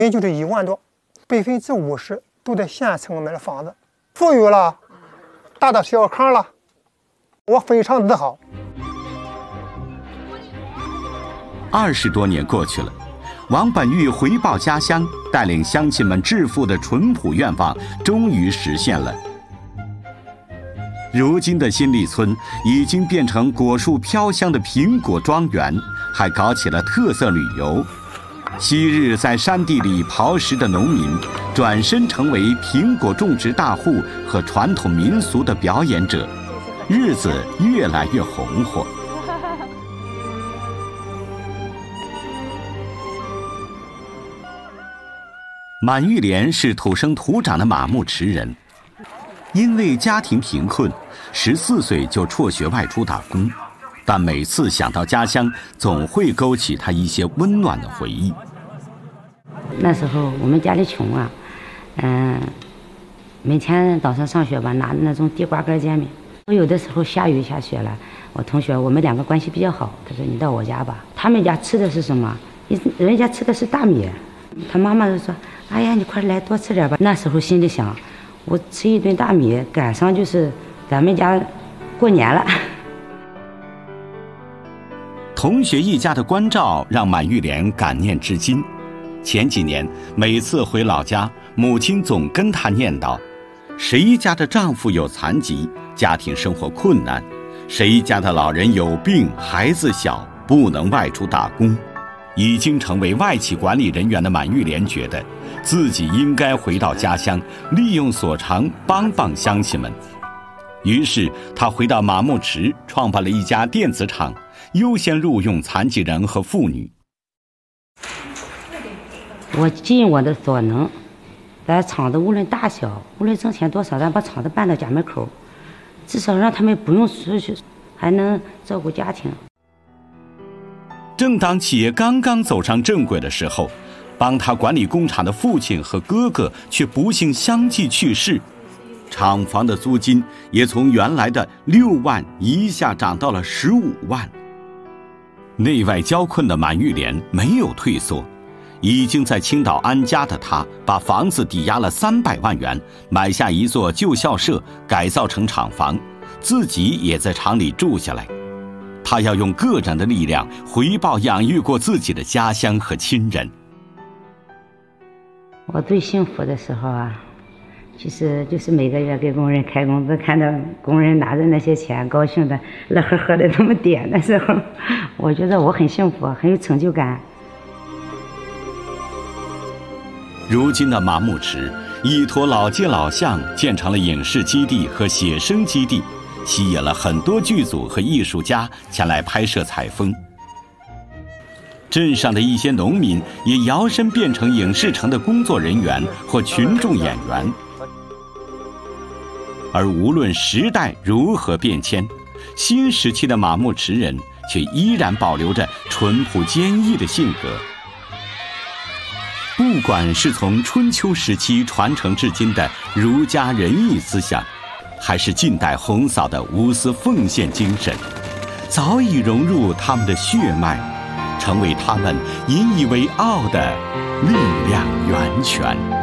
也就是1万多，50%都在县城买了房子，富裕了，大的小康了，我非常自豪。 20多年过去了，王本玉回报家乡，带领乡亲们致富的淳朴愿望终于实现了。如今的新立村已经变成果树飘香的苹果庄园，还搞起了特色旅游。昔日在山地里刨食的农民，转身成为苹果种植大户和传统民俗的表演者，日子越来越红火。满玉莲是土生土长的马木池人，因为家庭贫困，14岁就辍学外出打工，但每次想到家乡，总会勾起他一些温暖的回忆。 那时候我们家里穷啊，每天早上上学吧，拿那种地瓜干煎饼。有的时候下雨下雪了，我们2个关系比较好，他说你到我家吧。他们家吃的是什么？人家吃的是大米。他妈妈就说：“哎呀，你快来多吃点吧。”那时候心里想，我吃一顿大米，赶上就是咱们家过年了。 同学一家的关照让满玉莲感念至今。前几年每次回老家，母亲总跟她念叨：谁家的丈夫有残疾，家庭生活困难，谁家的老人有病，孩子小，不能外出打工。已经成为外企管理人员的满玉莲觉得自己应该回到家乡，利用所长帮帮乡亲们。于是他回到马木池，创办了一家电子厂，优先录用残疾人和妇女。 我尽我的所能，咱厂子无论大小，无论挣钱多少，咱把厂子办到家门口，至少让他们不用出去，还能照顾家庭。 正当企业刚刚走上正轨的时候，帮他管理工厂的父亲和哥哥却不幸相继去世，厂房的租金也从原来的6万一下涨到了15万。内外交困的满玉莲没有退缩，已经在青岛安家的他，把房子抵押了300万元，买下一座旧校舍，改造成厂房，自己也在厂里住下来。他要用个人的力量回报养育过自己的家乡和亲人。 我最幸福的时候啊，就是每个月给工人开工资，看到工人拿着那些钱，高兴的乐呵呵的那么点的时候，我觉得我很幸福，很有成就感。 如今的马木池一坨老街老巷，建成了影视基地和写生基地，吸引了很多剧组和艺术家前来拍摄采风。镇上的一些农民也摇身变成影视城的工作人员或群众演员。而无论时代如何变迁，新时期的马木池人却依然保留着淳朴坚毅的性格。不管是从春秋时期传承至今的儒家仁义思想，还是近代红嫂的无私奉献精神，早已融入他们的血脉，成为他们引以为傲的力量源泉。